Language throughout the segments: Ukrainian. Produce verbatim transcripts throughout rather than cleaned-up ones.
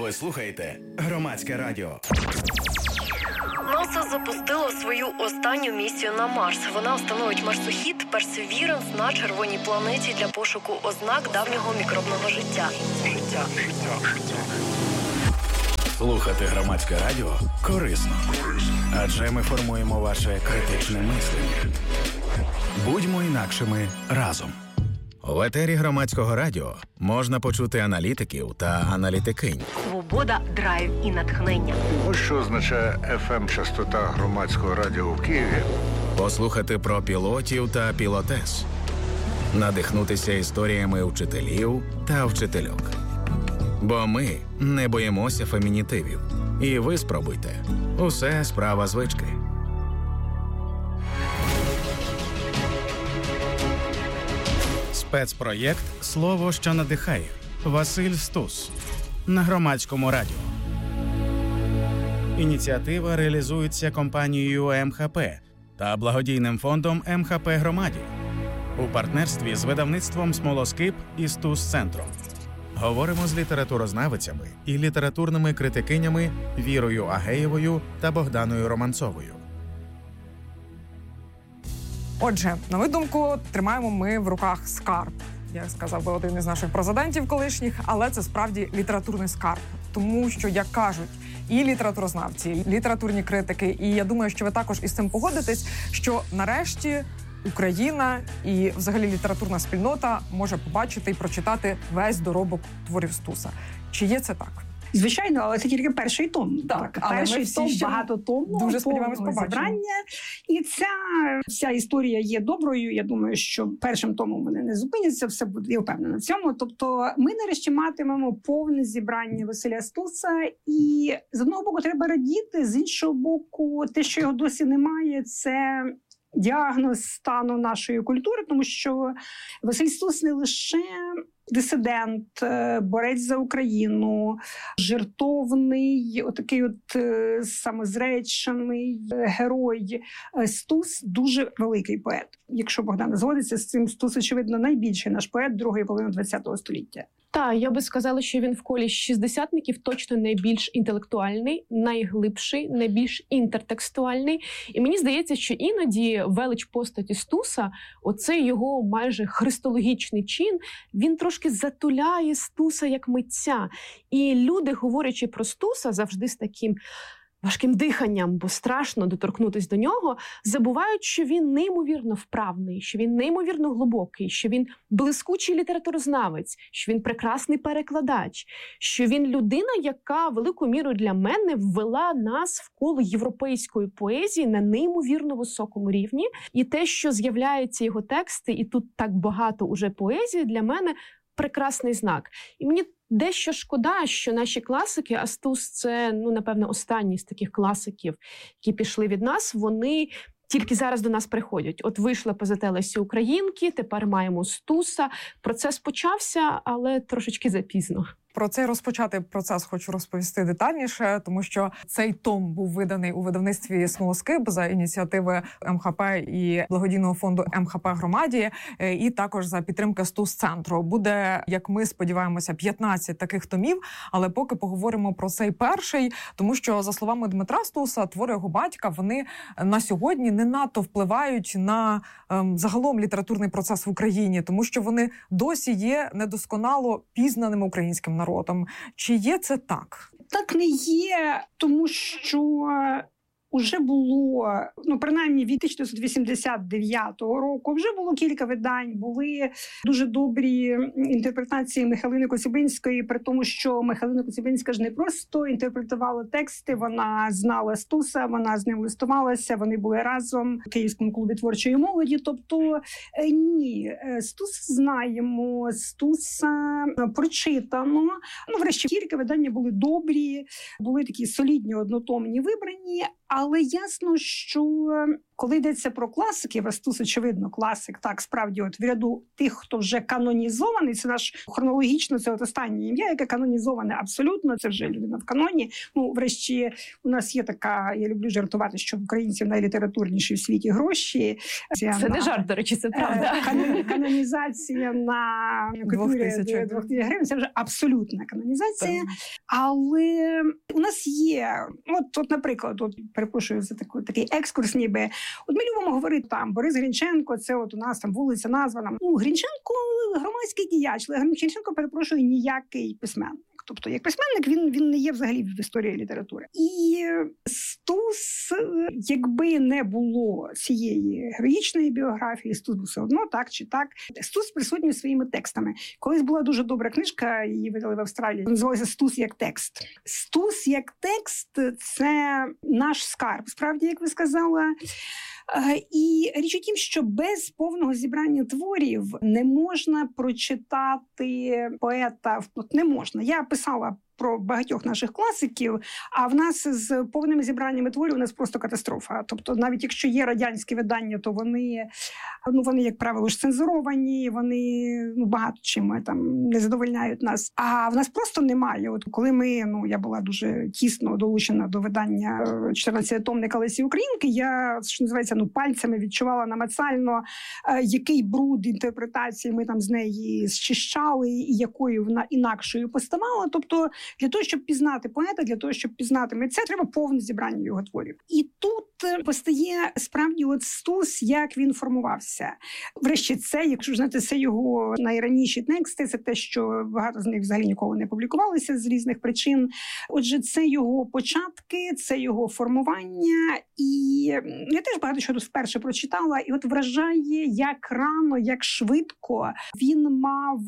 Ви слухаєте Громадське радіо. НАСА запустило свою останню місію на Марс. Вона встановить марсохід Perseverance на червоній планеті для пошуку ознак давнього мікробного життя. Життя. Слухати Громадське радіо корисно. Адже ми формуємо ваше критичне мислення. Будьмо інакшими разом. В етері Громадського радіо можна почути аналітиків та аналітикинь. Свобода, драйв і натхнення. Ось що означає еф ем-частота Громадського радіо в Києві. Послухати про пілотів та пілотес. Надихнутися історіями вчителів та вчительок. Бо ми не боїмося фемінітивів. І ви спробуйте. Усе справа звички. Спецпроєкт «Слово, що надихає». Василь Стус. На Громадському радіо. Ініціатива реалізується компанією ем ха пе та благодійним фондом ем ха пе Громаді у партнерстві з видавництвом «Смолоскип» і «Стус-центром». Говоримо з літературознавицями і літературними критикинями Вірою Агеєвою та Богданою Романцовою. Отже, на мою думку, тримаємо ми в руках скарб. Як сказав би один із наших президентів колишніх, але це справді літературний скарб. Тому що, як кажуть і літературознавці, і літературні критики, і я думаю, що ви також із цим погодитесь, що нарешті Україна і взагалі літературна спільнота може побачити і прочитати весь доробок творів Стуса. Чи є це так? Звичайно, але це тільки перший том. Так, але перший ми том, ще багато тому, дуже сподіваємось побачимо. Зібрання. І ця вся історія є доброю. Я думаю, що першим томом вони не зупиняться, все буде, я впевнена в цьому. Тобто ми нарешті матимемо повне зібрання Василя Стуса. І з одного боку треба радіти, з іншого боку, те, що його досі немає, це діагноз стану нашої культури, тому що Василь Стус не лише дисидент, борець за Україну, жертовний, отакий от самозречений герой. Стус дуже великий поет. Якщо Богдан згодиться з цим, Стус, очевидно, найбільший наш поет другої половини ХХ століття. Так, я би сказала, що він в колі шістдесятників точно найбільш інтелектуальний, найглибший, найбільш інтертекстуальний. І мені здається, що іноді велич постаті Стуса, оцей його майже христологічний чин, він трошки затуляє Стуса як митця. І люди, говорячи про Стуса, завжди з таким важким диханням, бо страшно доторкнутися до нього, забувають, що він неймовірно вправний, що він неймовірно глибокий, що він блискучий літературознавець, що він прекрасний перекладач, що він людина, яка великою мірою для мене ввела нас в коло європейської поезії на неймовірно високому рівні. І те, що з'являються його тексти, і тут так багато уже поезії, для мене прекрасний знак. І мені дещо шкода, що наші класики, а Стус – це, ну, напевно, останні з таких класиків, які пішли від нас, вони тільки зараз до нас приходять. От вийшла ПЗТ Лесі Українки, тепер маємо Стуса. Процес почався, але трошечки запізно. Про цей розпочатий процес хочу розповісти детальніше, тому що цей том був виданий у видавництві «Смолоскип» за ініціативи ем ха пе і благодійного фонду ем ха пе Громаді, і також за підтримки Стус-центру. Буде, як ми сподіваємося, п'ятнадцять таких томів, але поки поговоримо про цей перший, тому що, за словами Дмитра Стуса, твори його батька, вони на сьогодні не надто впливають на ем, загалом літературний процес в Україні, тому що вони досі є недосконало пізнаним українським народом. Народом. Чи є це так? Так не є, тому що уже було, ну, принаймні від тисяча дев'ятсот вісімдесят дев'ятого року, вже було кілька видань, були дуже добрі інтерпретації Михайлини Коцюбинської, при тому, що Михайлина Коцюбинська ж не просто інтерпретувала тексти, вона знала Стуса, вона з ним листувалася, вони були разом в Київському клубі творчої молоді. Тобто, ні, Стус знаємо, Стуса прочитано. Ну, врешті, кілька видання були добрі, були такі солідні, однотомні, вибрані, але ясно, що Коли йдеться про класиків, Стус, очевидно, класик, так, справді, от в ряду тих, хто вже канонізований, це наш хронологічно, це от останнє ім'я, яке канонізоване абсолютно, це вже людина в каноні. Ну, врешті, у нас є така, я люблю жартувати, що в українців найлітературніші в світі гроші. Це, це на, не жарт, до речі, це правда. Кан, канонізація на купюрі двох тисяч гривень, це вже абсолютна канонізація. Так. Але у нас є, от, от наприклад, от, перепрошую за таку, такий екскурс ніби, от ми любимо говорити там, Борис Грінченко, це от у нас там вулиця названа. Ну, Грінченко громадський діяч, але Грінченко, перепрошую, ніякий письменник. Тобто, як письменник, він, він не є взагалі в історії літератури. І Стус, якби не було цієї героїчної біографії, Стус був все одно, так чи так. Стус присутній своїми текстами. Колись була дуже добра книжка, її видали в Австралії, називалася «Стус як текст». Стус як текст – це наш скарб, справді, як ви сказала. І річ у тім, що без повного зібрання творів не можна прочитати поета, не можна. Я писала про багатьох наших класиків, а в нас з повними зібраннями творів у нас просто катастрофа. Тобто, навіть якщо є радянські видання, то вони, ну, вони як правило, ж цензуровані, вони ну, багато чим там не задовольняють нас. А в нас просто немає. От коли ми, ну, я була дуже тісно долучена до видання чотирнадцятитомника Лесі Українки, я, що називається, ну, пальцями відчувала намацально, який бруд інтерпретації ми там з неї зчищали, і якою вона інакшою поставала. Тобто, для того, щоб пізнати поета, для того, щоб пізнати митця, треба повне зібрання його творів. І тут постає справді от Стус, як він формувався. Врешті це, якщо ж знаєте, це його найраніші тексти, це те, що багато з них взагалі ніколи не публікувалися з різних причин. Отже, це його початки, це його формування. І я теж багато що тут вперше прочитала, і от вражає, як рано, як швидко він мав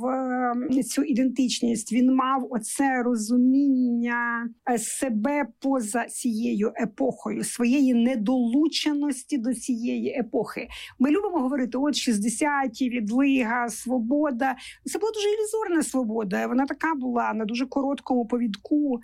цю ідентичність, він мав оце розуміння себе поза цією епохою, своєї недолученості до цієї епохи. Ми любимо говорити, от шістдесяті, відлига, свобода. Це була дуже ілюзорна свобода. Вона така була на дуже короткому повідку.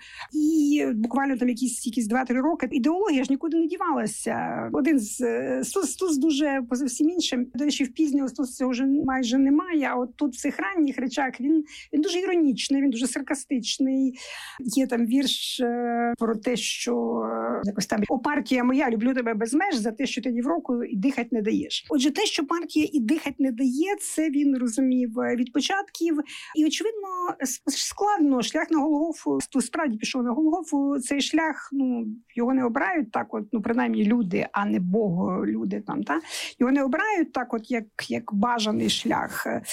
І буквально там якісь, якісь два-три роки. Ідеологія ж нікуди не дівалася. Один з Стус, Стус дуже поза всім іншим. До речі, в пізнього Стус цього вже майже немає. А от тут в цих ранніх речах він, він дуже іронічний, він дуже саркастичний. Є там вірш е, про те, що е, якось там «О, партія моя, люблю тебе без меж за те, що ти ні в року і дихать не даєш». Отже, те, що партія і дихать не дає, це він розумів від початків. І, очевидно, складно. Шлях на Голгофу, Стус справді пішов на Голгофу. Цей шлях, ну, його не обирають так от, ну, принаймні люди, а не Бог, люди там, та? Його не обирають так от, як, як бажаний шлях. Е,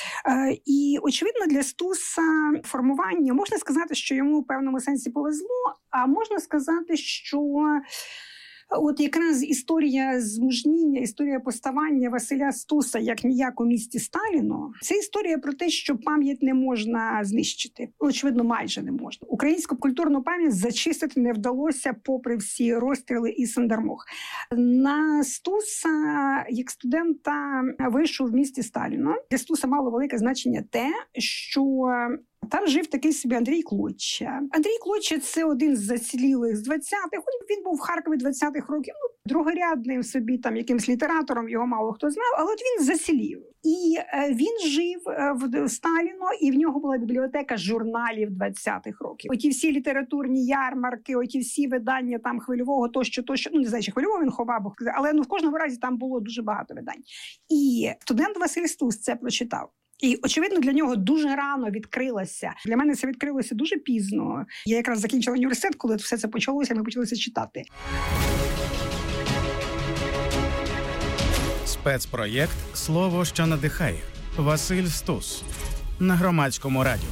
і, очевидно, для Стуса формування, можна сказати, що йому в певному сенсі повезло, а можна сказати, що от якраз історія змужніння, історія поставання Василя Стуса як ніяк у місті Сталіно, це історія про те, що пам'ять не можна знищити. Очевидно, майже не можна. Українську культурну пам'ять зачистити не вдалося попри всі розстріли і сандармох. На Стуса, як студента, вийшов в місті Сталіно. Для Стуса мало велике значення те, що там жив такий собі Андрій Клоча. Андрій Клоча – це один з зацілілих з двадцятих. Він був в Харкові двадцятих років, ну, другорядним собі там якимсь літератором, його мало хто знав, але от він зацілів. І е, він жив е, в Сталіно, і в нього була бібліотека журналів двадцятих років. Оті всі літературні ярмарки, оті всі видання там Хвильового, тощо, тощо, ну не знаю, чи Хвильового він ховав, але ну в кожному разі там було дуже багато видань. І студент Василь Стус це прочитав. І, очевидно, для нього дуже рано відкрилося. Для мене це відкрилося дуже пізно. Я якраз закінчила університет, коли все це почалося, ми почалися читати. Спецпроєкт «Слово, що надихає». Василь Стус. На Громадському радіо.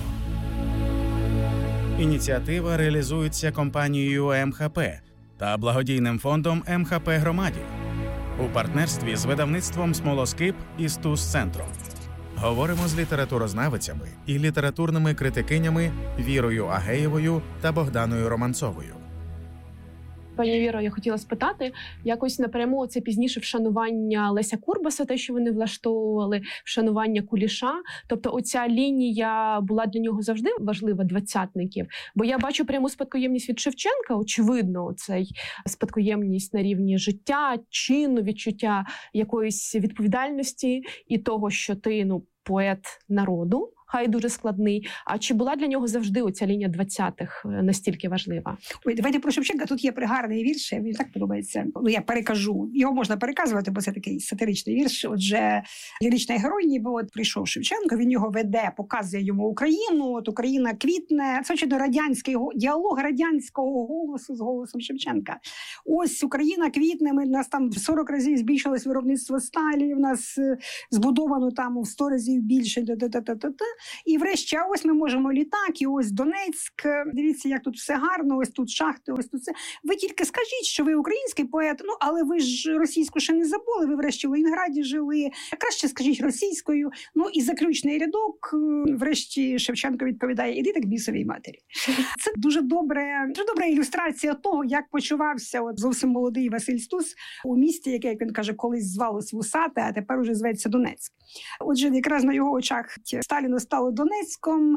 Ініціатива реалізується компанією ем ха пе та благодійним фондом ем ха пе «Громаді» у партнерстві з видавництвом «Смолоскип» і «Стус-центром». Говоримо з літературознавицями і літературними критикинями Вірою Агеєвою та Богданою Романцовою. Пані Віро, я хотіла спитати, якось напряму це пізніше вшанування Леся Курбаса, те, що вони влаштовували, вшанування Куліша. Тобто оця лінія була для нього завжди важлива, двадцятників. Бо я бачу пряму спадкоємність від Шевченка, очевидно, цей спадкоємність на рівні життя, чину, відчуття якоїсь відповідальності і того, що ти, ну, поет народу, хай дуже складний. А чи була для нього завжди оця лінія двадцятих настільки важлива? Ой, давайте про Шевченка. Тут є пригарний вірш, мені так подобається. Ну, я перекажу. Його можна переказувати, бо це такий сатиричний вірш. Отже, лірична героїня, бо от прийшов Шевченко, він його веде, показує йому Україну, от Україна квітне. Це, очевидно, радянський діалог радянського голосу з голосом Шевченка. Ось Україна квітне, ми, нас там в сорок разів збільшилось виробництво сталі, в нас збудовано там в сто разів більше. Та-та-та-та-та. І врешті, а ось ми можемо літак, і ось Донецьк, дивіться, як тут все гарно, ось тут шахти, ось тут це. Ви тільки скажіть, що ви український поет, ну, але ви ж російську ще не забули, ви врешті в Ленінграді жили, краще скажіть російською. Ну, і заключний рядок, врешті Шевченко відповідає, іди так бісовій матері. Це дуже добре, дуже добра ілюстрація того, як почувався от зовсім молодий Василь Стус у місті, яке, як він каже, колись звалось Вусате, а тепер уже зветься Донецьк. Отже, якраз на його очах Сталіно стало Донецьком.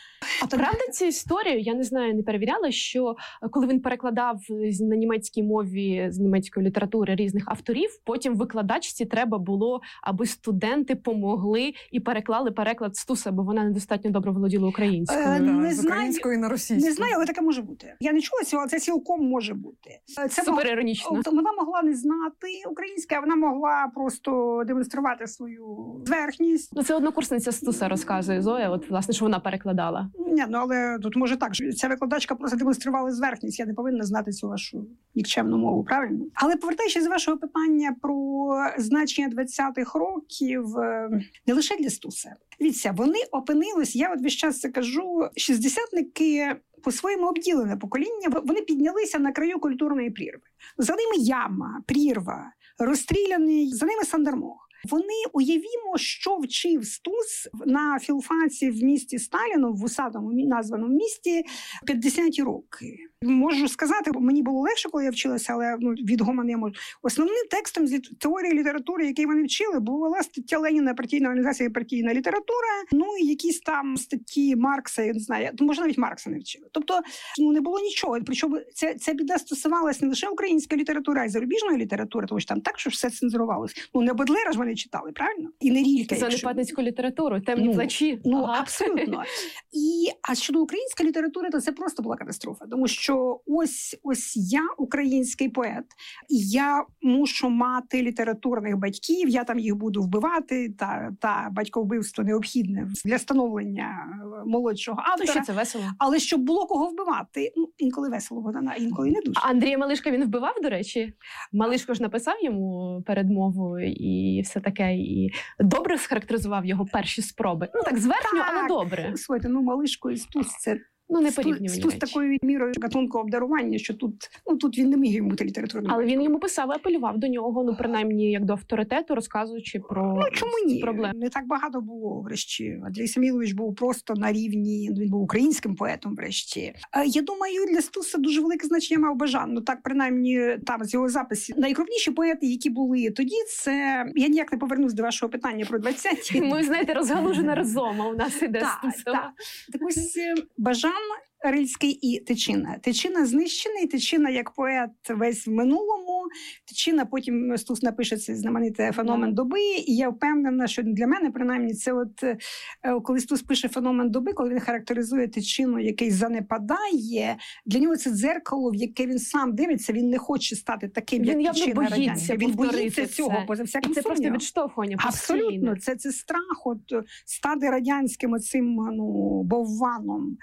А правда ця історія, я не знаю, не перевіряла, що коли він перекладав на німецькій мові з німецької літератури різних авторів, потім викладачці треба було, аби студенти помогли і переклали переклад Стуса, бо вона недостатньо добре володіла українською. Е, не з української на російську. Не знаю, але таке може бути. Я не чула цього, але це цілком може бути. Це супер іронічно. Вона могла не знати українське, а вона могла просто демонструвати свою зверхність. Ну, це однокурсниця Стуса розказує, Зоя, от, власне, що вона перекладала. Ні, ну але тут може так, що ця викладачка просто демонструвала зверхність. Я не повинна знати цю вашу нікчемну мову, правильно? Але повертаючись з вашого питання про значення двадцятих років, не лише для Стуса. Дивіться, вони опинились, я от весь час це кажу, шістдесятники по-своєму обділене покоління, вони піднялися на краю культурної прірви. За ними яма, прірва, розстріляний, за ними Сандармох. Вони, уявімо, що вчив Стус на філфаці в місті Сталіно, в вусатому названому місті, п'ятдесяті роки. Можу сказати, мені було легше, коли я вчилася, але ну, відгома не можу. Основним текстом з теорії літератури, який вони вчили, була стаття Леніна «Партійна організація і партійна література», ну і якісь там статті Маркса, я не знаю, може навіть Маркса не вчили. Тобто, ну, не було нічого. Причому ця, ця біда стосувалася не лише української літератури, а й зарубіжної літератури, тому що там так, що все цензурувалося. Ну, не Бодлера ж вони читали, правильно? І не Рілька. Занепадницьку літературу, темні ну, плачі. Ну, ага. абсолютно. І, а щодо української літератури, то це просто була катастрофа. Тому що ось, ось я український поет, і я мушу мати літературних батьків, я там їх буду вбивати, та, та батьковбивство необхідне для становлення молодшого автора. Що це весело? Але щоб було кого вбивати, ну, інколи весело, Богдана, інколи не дуже. А Андрія Малишка він вбивав, до речі? Малишко ж написав йому передмову і все таке, і добре схарактеризував його перші спроби. Ну так, зверхньо, так, але добре. Слухайте, ну Малишко і Стус – це Ну, не порівнювані Стус речі. такою мірою гатункового обдарування, що тут, ну, тут він не міг йому бути літературним. Але він йому писав і апелював до нього, ну, принаймні, як до авторитету, розказуючи про ну, чому ні? проблеми. Не так багато було, врешті. Андрій Самілович був просто на рівні, він був українським поетом, врешті. Я думаю, для Стуса дуже велике значення мав Бажан. Ну, так, принаймні, там, з його записів. Найкрупніші поети, які були тоді, це... Я ніяк не повернусь до вашого питання про двадцяті. Ми, знаєте, розгалужена разома у нас іде Так, Стусова. так. Так ось Бажан, Рильський і Тичина. Тичина знищений, Тичина як поет весь в минулому. Тичина, потім Стус напише цей знаменитий феномен доби, і я впевнена, що для мене, принаймні, це от, коли Стус пише феномен доби, коли він характеризує Тичину, який занепадає, для нього це дзеркало, в яке він сам дивиться, він не хоче стати таким, він як Тичина радянська. Він боїться цього, поза всяким це сумнівом. просто відштовхування постійне. Абсолютно, це, це страх от, стати радянським оцим, ну, бовваном.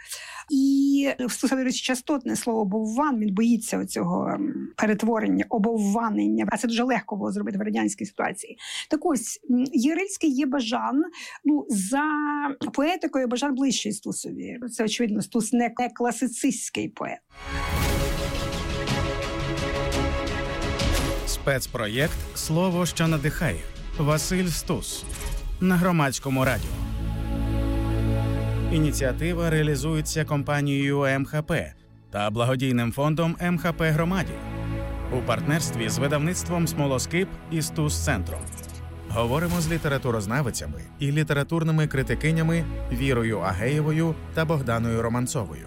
І в Стуса, до речі, частотне слово «бовван», він боїться цього перетворення, обовванення. А це дуже легко було зробити в радянській ситуації. Так ось, є Рильський, є Бажан. Ну, за поетикою Бажан ближчий Стусові. Це, очевидно, Стус не класицистський поет. Спецпроєкт «Слово, що надихає». Василь Стус. На Громадському радіо. Ініціатива реалізується компанією ем ха пе та благодійним фондом ем ха пе Громаді. у партнерстві з видавництвом «Смолоскип» і «Стус-центром». Говоримо з літературознавицями і літературними критикинями Вірою Агеєвою та Богданою Романцовою.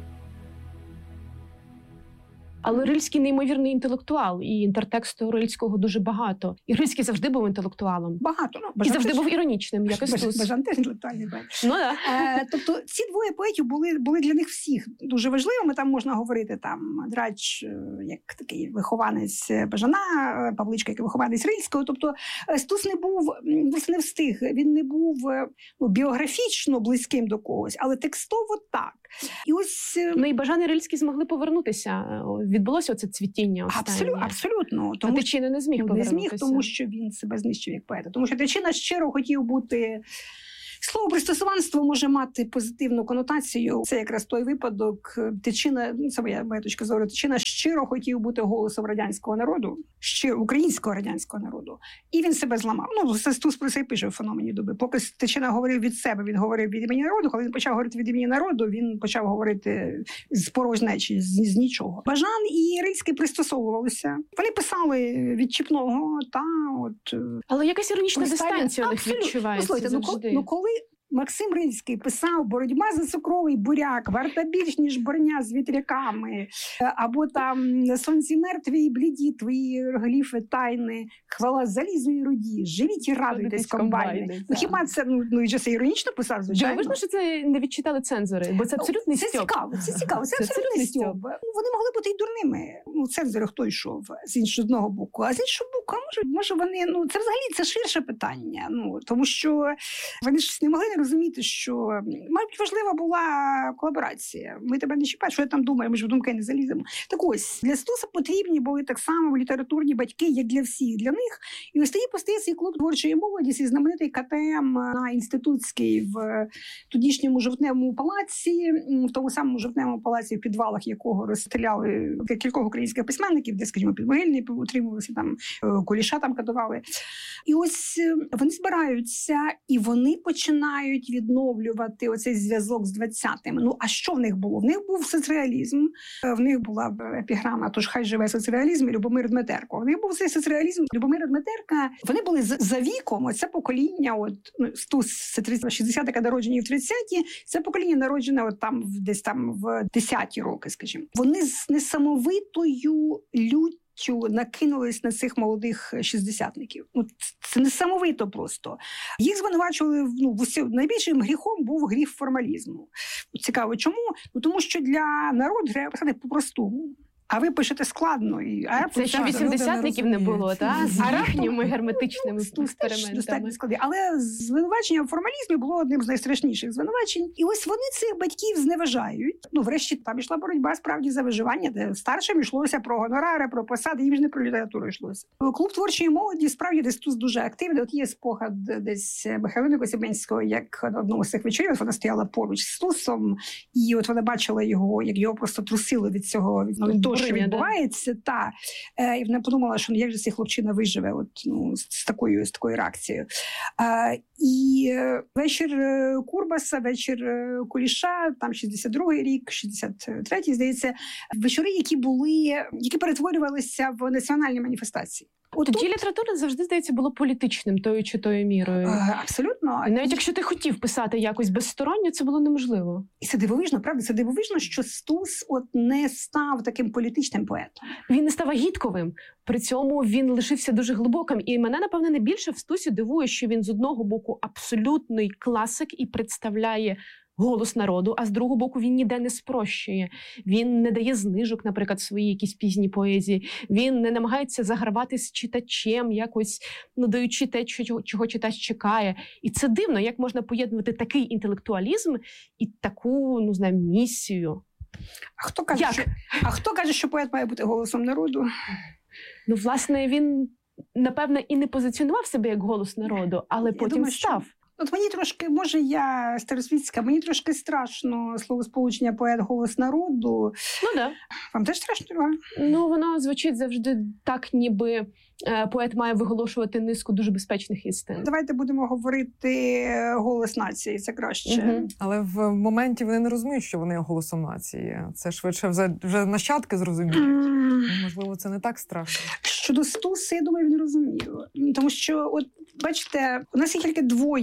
Але Рильський неймовірний інтелектуал, і інтертексту Рильського дуже багато. І Рильський завжди був інтелектуалом. Багато. Ну, і завжди був іронічним, як і Стус. Бажан теж інтелектуальний. Ну, да. е, тобто ці двоє поетів були, були для них всіх дуже важливими. Там можна говорити, там Драч, як такий вихованець Бажана, Павличка, як вихованець Рильського. Тобто Стус не був, не встиг, він не був ну, біографічно близьким до когось, але текстово так. І ось... Ну і Бажан і Рильський змогли повернутися. Відбулося оце цвітіння останнє. Абсолютно, абсолютно. Тому, а Тичина не зміг не повернутися. Не зміг, тому що він себе знищив як поета. Тому що Тичина щиро хотів бути... Слово «пристосуванство» може мати позитивну конотацію. Це якраз той випадок. Тичина, ну, це моя, моя точка зору, Тичина щиро хотів бути голосом радянського народу, щиро, українського радянського народу. І він себе зламав. Ну, це Стус про це і пише в «Феномені доби». Поки Тичина говорив від себе, він говорив від імені народу. Коли він почав говорити від імені народу, він почав говорити з порожнечі, з, з нічого. Бажан і Рильський пристосовувалися. Вони писали від Чіпного, та от... Але якась іронічна Сталін... дистанція у них відчувається ну, завжди. Ну, коли Максим Рильський писав «Боротьба за цукровий буряк», «Варта більш, ніж борня з вітряками», або там «Сонці мертві і бліді, твої гліфи тайни, хвала залізу і руді, живіть і радуйтесь, комбайни». Ну, хіба це, ну, ну і це іронічно писав, звичайно. Дивно, що це не відчитали цензори, бо це абсолютний це стьоп. Цікаво, це цікаво, це, це абсолютний стьоп. Ну, вони могли бути і дурними. Ну, цензори хто йшов з іншого одного боку, а з іншого боку, а може, може вони, ну, це взагалі це ширше питання, ну, тому що вони ж не могли не розуміти, що, мабуть, важлива була колаборація. Ми тебе не чіпаємо, що я там думаю, ми ж в думки не заліземо. Так ось, для Стуса потрібні були так само літературні батьки, як для всіх, для них. І ось тоді постає цей клуб творчої молодості, знаменитий ка те ем на Інститутській в тодішньому Жовтневому палаці, в тому самому Жовтневому палаці, в підвалах якого розстріляли кількох українських письменників, де, скажімо, Підмогильні утримувалися, там Куліша там катували. І ось вони збираються, і вони починають відновлювати оцей зв'язок з двадцятими. Ну, а що в них було? В них був соцреалізм, в них була епіграма «Тож хай живе соцреалізм» і Любомир Дмитерко. В них був цей соцреалізм Любомира Дмитерка. Вони були за віком, оце покоління, от, ну, Стус, це шістдесяті, народжені в тридцяті, це покоління народжене от там, десь там в десяті роки, скажімо. Вони з несамовитою люттю накинулись на цих молодих шістдесятників. Ну, це несамовито просто. Їх звинувачували, ну, найбільшим гріхом був гріх формалізму. Цікаво, чому? Ну, тому що для народу треба писати по-простому. А ви пишете складно. І, а це ще вісімдесятників не було, та? З їхніми герметичними експериментами. Але звинувачення в формалізмі було одним з найстрашніших звинувачень. І ось вони цих батьків зневажають. Ну, врешті, там йшла боротьба справді за виживання, де старшим йшлося про гонорари, про посади, їм ж не про літературу йшлося. Клуб творчої молоді, справді, десь Стус дуже активний. От є спогад десь Михайлини Косібенського, як на одному з цих вечорів вона стояла поруч з Стусом, і от вона бачила його, як його просто трусило від цього, від того, що відбувається, да. та е, і вона подумала, що ну, як же цей хлопчина виживе от, ну, з, з, такою, з такою реакцією. Е, і вечір Курбаса, вечір Куліша, там шістдесят другий рік, шістдесят третій, здається, вечори, які були, які перетворювалися в національні маніфестації. От тоді тут... література завжди, здається, було політичним тою чи тою мірою. А, абсолютно. І навіть якщо ти хотів писати якось безсторонньо, це було неможливо. І це дивовижно, правда? Це дивовижно, що Стус от не став таким політичним поетом. Він не став агітковим. При цьому він лишився дуже глибоким. І мене, напевне, найбільше в Стусі дивує, що він з одного боку абсолютний класик і представляє голос народу, а з другого боку він ніде не спрощує. Він не дає знижок, наприклад, своїй якісь пізній поезії. Він не намагається загравати з читачем, якось ну, даючи те, чого, чого читач чекає. І це дивно, як можна поєднувати такий інтелектуалізм і таку, ну, знаю, місію. А хто каже, що, а хто каже, що поет має бути голосом народу? Ну, власне, він, напевне, і не позиціонував себе як голос народу, але Я потім думаю, став. Що... От мені трошки, може я старосвітська, мені трошки страшно словосполучення поет «Голос народу». Ну, да. Вам теж страшно? Іван? Ну, воно звучить завжди так, ніби поет має виголошувати низку дуже безпечних істин. Давайте будемо говорити голос нації, це краще. Угу. Але в моменті вони не розуміють, що вони голосом нації. Це швидше вже, вже нащадки зрозуміють. Mm. Можливо, це не так страшно. Щодо Стуса, я думаю, він розумів. Тому що, от, бачите, у нас є тільки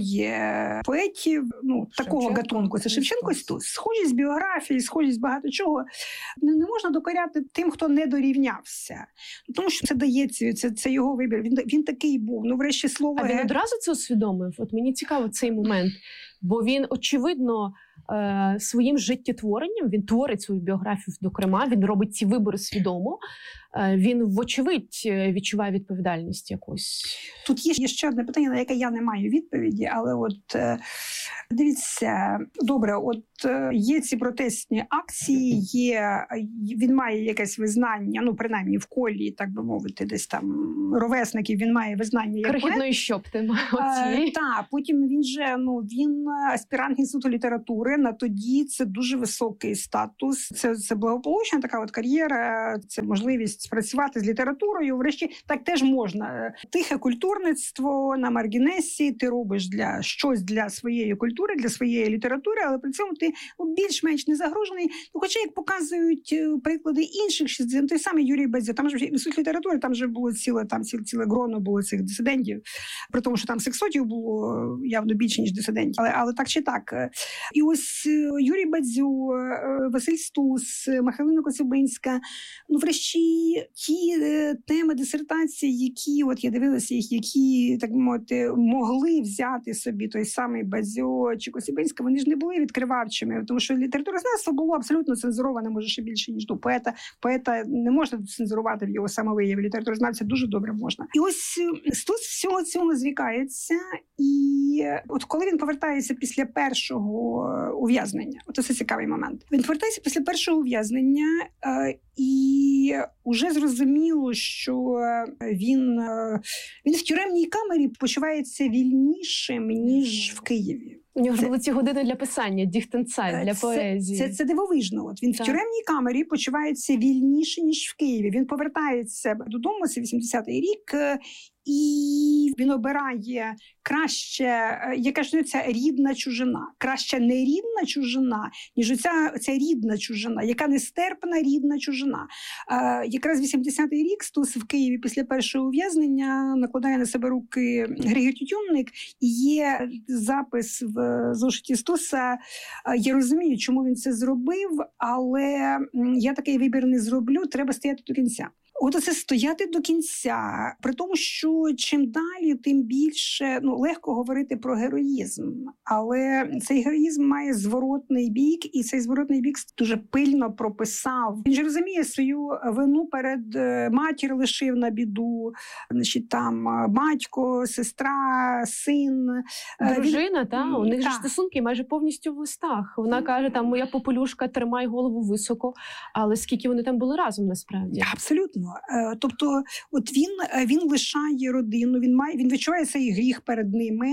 двоє поетів, ну, такого гатунку. Це Шевченко і Стус. Схожість біографії, схожість багато чого. Не, не можна докоряти тим, хто не дорівнявся. Тому що це дається, це, це його вибір. Він, він такий був. Ну, врешті слово... А він одразу це усвідомив? От мені цікаво цей момент. Бо він, очевидно, е, своїм життєтворенням, він творить свою біографію до Крима, він робить ці вибори свідомо, е, він, вочевидь, відчуває відповідальність якусь. Тут є ще одне питання, на яке я не маю відповіді, але от е, дивіться, добре, от е, є ці протестні акції, є, він має якесь визнання, ну, принаймні в колі, так би мовити, десь там ровесників, він має визнання як крихітної щопти. Е, так, потім він же, ну, він аспірант Інституту літератури, на тоді це дуже високий статус, це, це благополучна така от кар'єра, це можливість працювати з літературою, врешті так теж можна. Тихе культурництво на маргінесі, ти робиш для щось для своєї культури, для своєї літератури, але при цьому ти ну, більш-менш не загрожений. Ну, хоча, як показують приклади інших шістдесят, той самий Юрій Бадзьо, там же Інститут літератури, там же було ціле, там ціле, ціле гроно було цих дисидентів, при тому, що там сексотів було явно більше, ніж дисидентів. Але, але так чи так. І ось Юрій Бадзьо, Василь Стус, Михайлина Коцюбинська, ну, врешті, ті теми дисертації, які, от я дивилася їх, які, так мовити, могли взяти собі той самий Бадзьо чи Коцюбинська, вони ж не були відкривавчими, тому що літературознавство було абсолютно цензуроване, може, ще більше, ніж до поета. Поета не можна цензурувати в його самовияві, літературознавця дуже добре можна. І ось Стус всього цього зрікається, і от коли він повертається після першого ув'язнення, от це цікавий момент, він повертається після першого ув'язнення, і уже зрозуміло, що він, він в тюремній камері почувається вільнішим, ніж в Києві. У нього ж були ці години для писання, діхтенцаль, для це, поезії. Це, це, це дивовижно. От він так. В тюремній камері почувається вільніше, ніж в Києві. Він повертається додому, це вісімдесятий рік, і він обирає краще, яка ж ця рідна чужина, краще не рідна чужина, ніж оця, оця рідна чужина, яка нестерпна рідна чужина. Е, якраз вісімдесятий рік Стус в Києві після першого ув'язнення накладає на себе руки Григір Тютюнник, і є запис в зошиті Стуса. Я розумію, чому він це зробив, але я такий вибір не зроблю, треба стояти до кінця. От оце стояти до кінця, при тому, що чим далі, тим більше, ну, легко говорити про героїзм, але цей героїзм має зворотний бік, і цей зворотний бік дуже пильно прописав. Він же розуміє свою вину перед матір лишив на біду, значить, там батько, сестра, син. Дружина, Він... та, у них та. ж стосунки майже повністю в листах. Вона каже, там, моя попелюшка, тримай голову високо, але скільки вони там були разом насправді? Абсолютно. Тобто, от він, він лишає родину, він має, він відчуває цей гріх перед ними.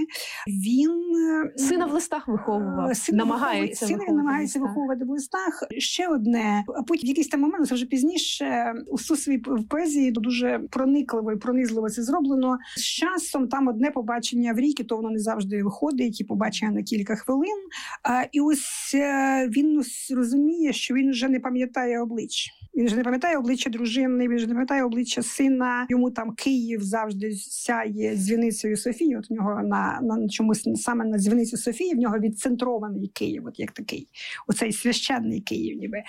Він сина в листах виховував, сина намагається сина виховувати, намагається в виховувати в листах. Ще одне, а потім в якийсь там момент, це вже пізніше, у Стусовій поезії дуже проникливо і пронизливо це зроблено. З часом там одне побачення в рік, і то воно не завжди виходить, і побачення на кілька хвилин. І ось він розуміє, що він вже не пам'ятає обличчя. Він вже не пам'ятає обличчя дружини, він вже не пам'ятає обличчя сина. Йому там Київ завжди сяє дзвіницею Софії. От у нього на, на чомусь саме на дзвіниці Софії в нього відцентрований Київ, от як такий, оцей священний Київ ніби.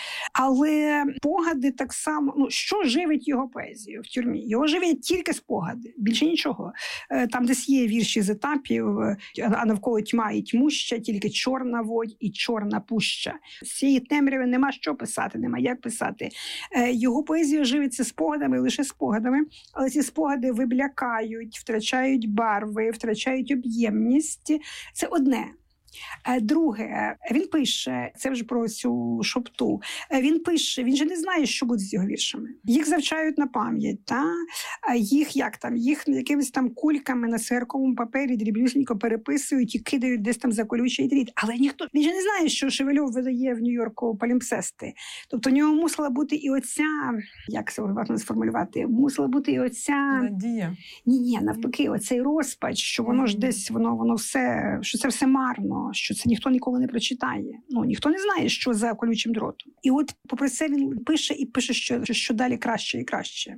Але спогади так само, ну, що живить його поезію в тюрмі? Його живить тільки спогади, більше нічого. Там десь є вірші з етапів, а навколо тьма і тьмуща, тільки чорна водь і чорна пуща. З цієї темряви нема що писати, нема як писати. Його поезія живиться спогадами, лише спогадами, але ці спогади виблякають, втрачають барви, втрачають об'ємність. Це одне. Друге, він пише, це вже про цю шопту, він пише, він же не знає, що буде з його віршами. Їх завчають на пам'ять, та? Їх як там, їх якимись там кульками на сигарковому папері дрібнюсенько переписують і кидають десь там за колючий дріт. Але ніхто, він же не знає, що Шевельов видає в Нью-Йорку палімпсести. Тобто у нього мусила бути і оця, як це можна сформулювати, мусила бути і оця... Надія. Ні-ні, навпаки, оцей розпач, що воно ж десь, воно, воно все, що це все марно, що це ніхто ніколи не прочитає. Ну, ніхто не знає, що за колючим дротом. І от попри це він пише і пише, що, що далі краще і краще.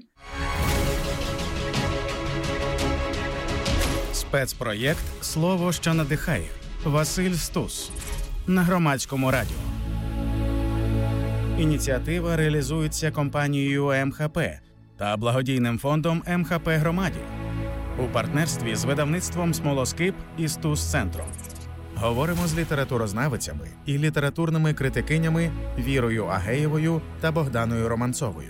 Спецпроєкт «Слово, що надихає». Василь Стус. На Громадському радіо. Ініціатива реалізується компанією ем ха пе та благодійним фондом ем ха пе Громаді у партнерстві з видавництвом «Смолоскип» і «Стус-центром». Говоримо з літературознавицями і літературними критикинями Вірою Агеєвою та Богданою Романцовою.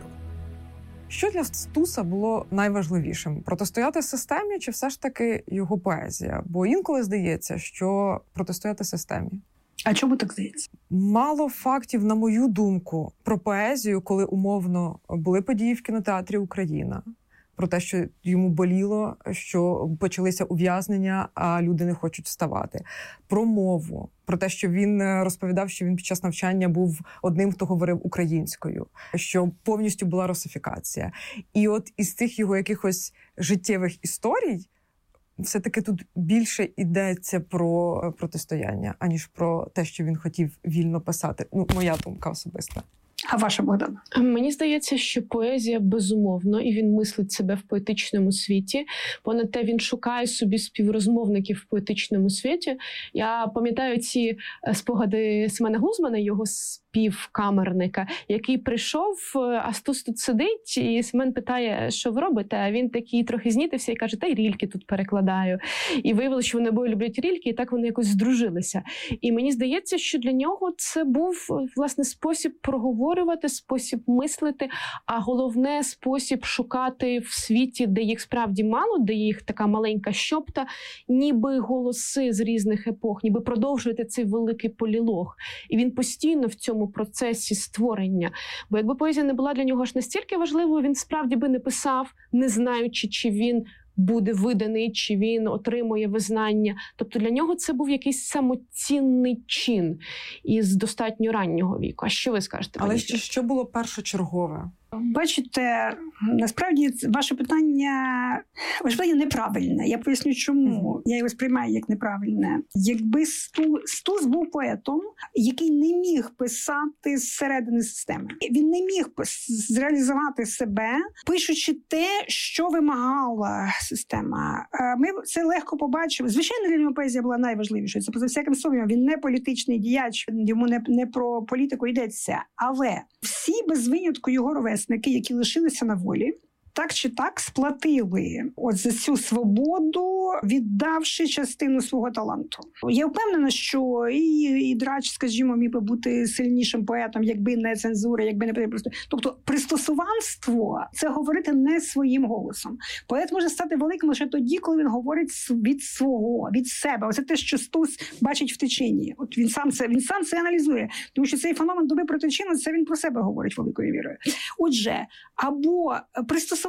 Що для Стуса було найважливішим? Протистояти системі чи все ж таки його поезія? Бо інколи здається, що протистояти системі. А чому так здається? Мало фактів, на мою думку, про поезію, коли умовно були події в кінотеатрі «Україна». Про те, що йому боліло, що почалися ув'язнення, а люди не хочуть вставати. Про мову, про те, що він розповідав, що він під час навчання був одним, хто говорив українською, що повністю була русифікація. І от із цих його якихось життєвих історій все-таки тут більше йдеться про протистояння, аніж про те, що він хотів вільно писати. Ну, моя думка особиста. А ваша, Богдана? Мені здається, що поезія безумовно, і він мислить себе в поетичному світі. Понад те, він шукає собі співрозмовників в поетичному світі. Я пам'ятаю ці спогади Семена Глузмана, його співкамерника, який прийшов, а Стус тут сидить, і Семен питає, що ви робите? А він такий трохи знітився і каже, та й рільки тут перекладаю. І виявилося, що вони обоє люблять рільки, і так вони якось здружилися. І мені здається, що для нього це був, власне, спосіб проговорити, спосіб мислити, а головне спосіб шукати в світі, де їх справді мало, де їх така маленька щопта, ніби голоси з різних епох, ніби продовжувати цей великий полілог. І він постійно в цьому процесі створення. Бо якби поезія не була для нього аж настільки важливою, він справді би не писав, не знаючи, чи він буде виданий, чи він отримує визнання. Тобто для нього це був якийсь самоцінний чин із достатньо раннього віку. А що ви скажете? Але ще що було першочергове? Бачите, насправді ваше питання, ваше питання неправильне. Я поясню, чому. Я його сприймаю як неправильне. Якби Стус, Стус був поетом, який не міг писати зсередини системи. Він не міг зреалізувати себе, пишучи те, що вимагала система. Ми це легко побачили. Звичайно, для нього поезія була найважливішою. Це поза всяким сумнівом. Він не політичний діяч, йому не, не про політику йдеться. Але всі без винятку його ровесники, які лишилися на волі, так чи так сплатили от за цю свободу, віддавши частину свого таланту. Я впевнена, що і, і Драч, скажімо, міг би бути сильнішим поетом, якби не цензура, якби не просто. Тобто пристосуванство – це говорити не своїм голосом. Поет може стати великим лише тоді, коли він говорить від свого, від себе. Оце те, що Стус бачить в течіні. От він сам це, він сам це аналізує. Тому що цей феномен доби про течіну, це він про себе говорить великою вірою. Отже, або пристосуванство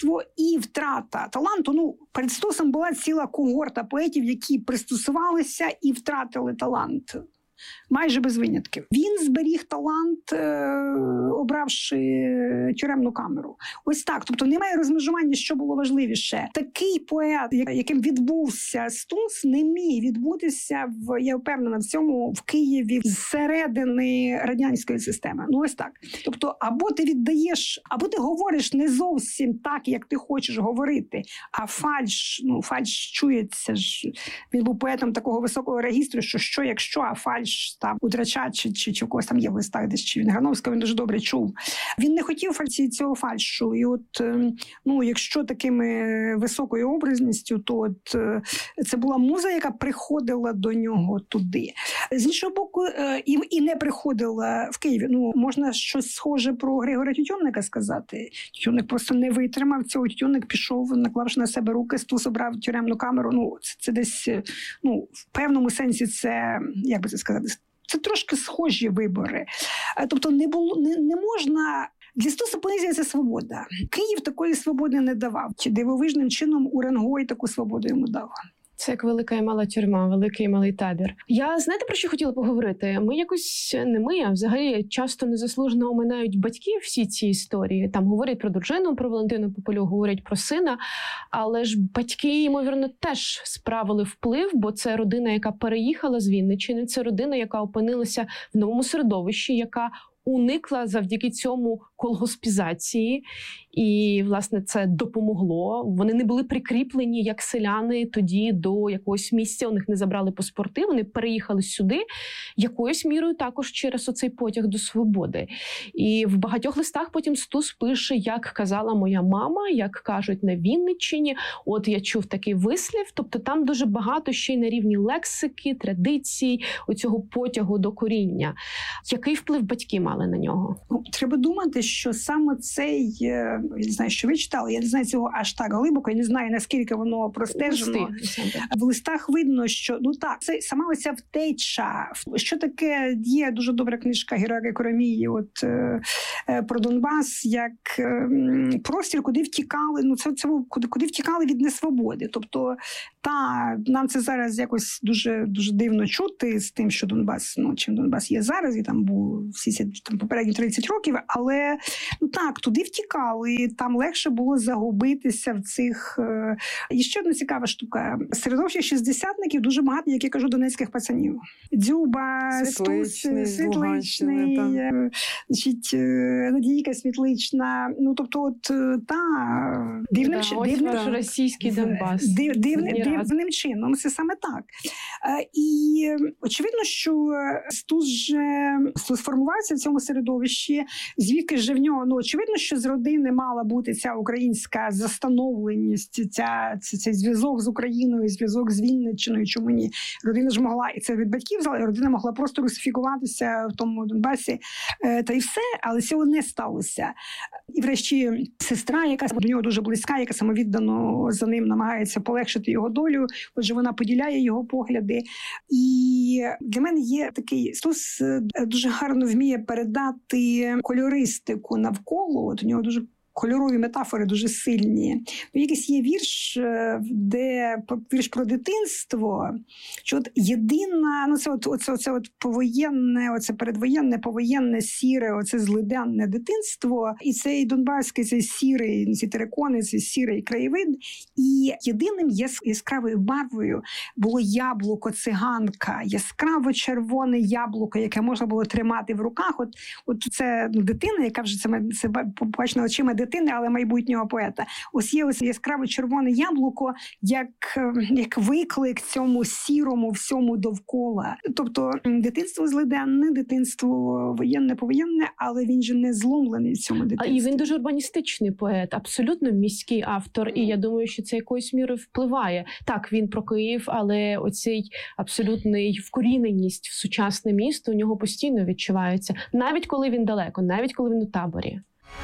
і втрата таланту. Ну, перед Стусом була ціла когорта поетів, які пристосувалися і втратили талант. Майже без винятків. Він зберіг талант, е- обравши тюремну камеру. Ось так. Тобто немає розмежування, що було важливіше. Такий поет, яким відбувся Стус, не міг відбутися, в, я впевнена, в цьому в Києві зсередини радянської системи. Ну ось так. Тобто або ти віддаєш, або ти говориш не зовсім так, як ти хочеш говорити, а фальш, ну фальш чується ж. Він був поетом такого високого регістру, що що, якщо, а фальш фальш там у Драча чи, чи, чи в когось там є в листах десь, чи він Грановського, він дуже добре чув. Він не хотів фальсі цього фальшу. І от, ну, якщо такими високою образністю, то от, це була муза, яка приходила до нього туди. З іншого боку, і, і не приходила в Києві. Ну, можна щось схоже про Григорія Тютюнника сказати. Тютюнник просто не витримав цього. Тютюнник пішов, наклавши на себе руки, Стус обрав тюремну камеру. Ну, це, це десь, ну, в певному сенсі це, як би це сказати, це трошки схожі вибори. Тобто не було, не, не можна... Для Стуса поезія – це свобода. Київ такої свободи не давав. Чи дивовижним чином Уренгой таку свободу йому дав. Це як велика і мала тюрма, великий і малий табір. Я, знаєте, про що хотіла поговорити? Ми якось, не ми, а взагалі часто незаслужено оминають батьків всі ці історії. Там говорять про дружину, про Валентину Попелюк, говорять про сина. Але ж батьки, ймовірно, теж справили вплив, бо це родина, яка переїхала з Вінниччини, це родина, яка опинилася в новому середовищі, яка уникла завдяки цьому колгоспізації. І, власне, це допомогло. Вони не були прикріплені, як селяни, тоді до якогось місця. У них не забрали паспорти, вони переїхали сюди якоюсь мірою також через оцей потяг до свободи. І в багатьох листах потім Стус пише, як казала моя мама, як кажуть на Вінниччині, от я чув такий вислів. Тобто там дуже багато ще й на рівні лексики, традицій, оцього потягу до коріння. Який вплив батьки мали на нього? Ну, треба думати, що саме цей... Я не знаю, що ви читали, я не знаю цього аж так глибоко, я не знаю, наскільки воно простежено. В листах видно, що, ну так, це сама оця втеча. Що таке, є дуже добра книжка Героя Коромії от, е, про Донбас, як е, простір, куди втікали, ну це, це куди, куди втікали від несвободи. Тобто, та, нам це зараз якось дуже, дуже дивно чути з тим, що Донбас, ну, чим Донбас є зараз, і там був всі ці там, попередні тридцять років, але, ну так, туди втікали. І там легше було загубитися в цих... І ще одна цікава штука. Середовище шістдесятників дуже багато, як я кажу, донецьких пацанів. Дзюба, Світличний, Стус, Світличний, значить, Надійка Світлична. Ну, тобто, от, та, дивним, да, ось дивним, ваш російський Донбас. Див, дивним, дивним чином, це саме так. І очевидно, що Стус же сформувався в цьому середовищі, звідки же в нього, ну, очевидно, що з родини мала бути ця українська застановленість, ця, ця, цей зв'язок з Україною, зв'язок з Вінниччиною, чому ні? Родина ж могла, і це від батьків взяла, родина могла просто русифікуватися в тому Донбасі, е, та й все, але цього не сталося. І врешті сестра, яка до нього дуже близька, яка самовіддано за ним намагається полегшити його долю, отже, вона поділяє його погляди. І для мене є такий, Стус дуже гарно вміє передати кольористику навколо, от у нього дуже кольорові метафори дуже сильні. Якийсь є вірш, де вірш про дитинство, що от єдина, ну це от, оце, оце от повоєнне, оце передвоєнне, повоєнне, сіре, оце злиденне дитинство, і цей донбаський, цей сірий, ці терикони, цей сірий краєвид, і єдиним яскравою барвою було яблуко циганка, яскраво червоне яблуко, яке можна було тримати в руках. От, от це ну, дитина, яка вже це, це побачена очима дитини, але майбутнього поета. Ось є ось яскраво червоне яблуко, як, як виклик цьому сірому всьому довкола. Тобто дитинство злиденне, дитинство воєнне, повоєнне, але він же не зломлений в цьому дитинстві. І він дуже урбаністичний поет, абсолютно міський автор, і я думаю, що це якоюсь мірою впливає. Так, він про Київ, але оцей абсолютний вкоріненість в сучасне місто у нього постійно відчувається, навіть коли він далеко, навіть коли він у таборі.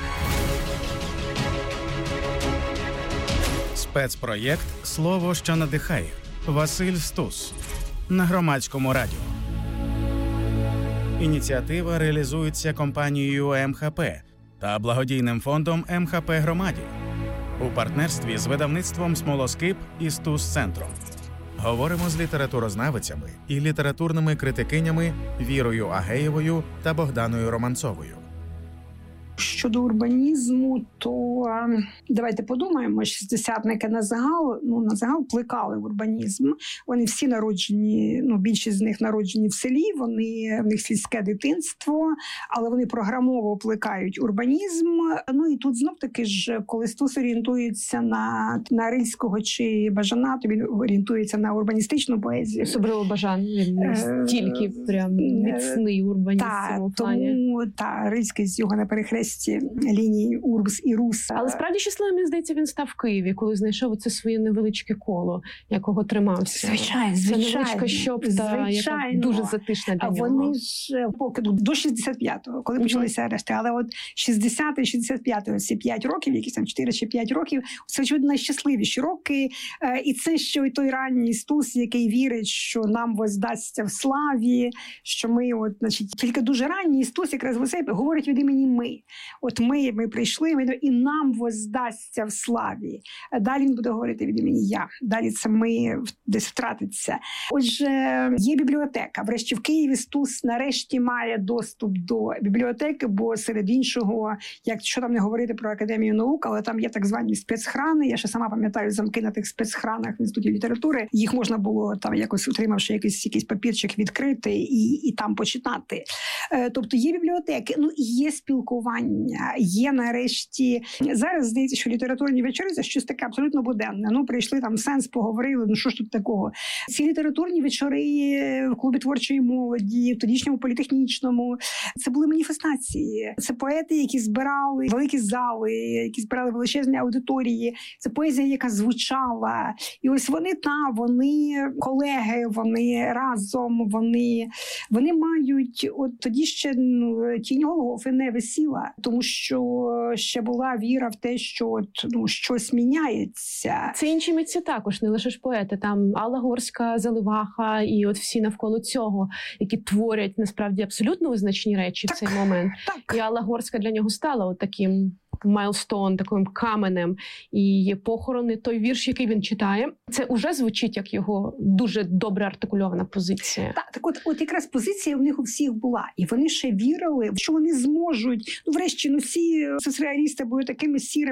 Спецпроєкт «Слово, що надихає». Василь Стус. На Громадському радіо. Ініціатива реалізується компанією ем ха пе та благодійним фондом ем ха пе «Громаді» у партнерстві з видавництвом «Смолоскип» і «Стус-центром». Говоримо з літературознавицями і літературними критикинями Вірою Агеєвою та Богданою Романцовою. Щодо урбанізму, то давайте подумаємо, шістдесятники на загал, ну, на загал плекали урбанізм. Вони всі народжені, ну, більшість з них народжені в селі, вони, в них сільське дитинство, але вони програмово плекають урбанізм. Ну, і тут знов-таки ж, коли Стус орієнтується на, на Рильського чи Бажана, то він орієнтується на урбаністичну поезію. Особливо Бажан, він настільки прям міцний урбаніст в цьому плані. Тому, та, Рильський з його на перехресті лінії Урбс і Рус. Але справді щасливим, мені здається, він став в Києві, коли знайшов оце своє невеличке коло, якого тримався. Звичайно, звичайно. Це невеличка щопта, яка дуже затишна для а нього. Вони ж поки до шістдесят п'ятого, коли mm-hmm. почалися арешти, але от шістдесятий, шістдесят п'ятий, ці п'ять років, якісь там чотири чи п'ять років, це, очевидно, найщасливіші роки. І це ще й той ранній Стус, який вірить, що нам воздасться в славі, що ми, от, значить, тільки дуже ранній Стус якраз в себе говорить від імені ми. От ми, ми прийшли, ми, і нам воздасться в славі. Далі він буде говорити від імені я. Далі це ми десь втратиться. Отже, є бібліотека. Врешті в Києві Стус нарешті має доступ до бібліотеки, бо серед іншого, як що там не говорити про Академію наук, але там є так звані спецхрани. Я ще сама пам'ятаю замки на тих спецхранах в Інституті літератури. Їх можна було там якось, утримавши якийсь, якийсь папірчик, відкрити і, і там почитати. Е, тобто є бібліотеки, ну і є спілкування, є нарешті. Зараз здається, що літературні вечори – це щось таке абсолютно буденне. Ну, прийшли там сенс, поговорили, ну що ж тут такого. Ці літературні вечори в клубі творчої молоді, в тодішньому політехнічному, це були маніфестації. Це поети, які збирали великі зали, які збирали величезні аудиторії. Це поезія, яка звучала. І ось вони, та, вони колеги, вони разом, вони, вони мають, от тоді ще ну, тінь Голгофи не висіла, тому що ще була віра в те, що от, ну, щось міняється. Це інші митці також, не лише ж поети. Там Алла Горська, Заливаха і от всі навколо цього, які творять насправді абсолютно визначні речі так, в цей момент. Так. І Алла Горська для нього стала от таким майлстоун, таким каменем. І є похорони, той вірш, який він читає, це уже звучить як його дуже добре артикульована позиція. Так, так от, от якраз позиція в них у всіх була. І вони ще вірили, що вони зможуть, ну врешті, ну всі соцреалісти були такими сірими,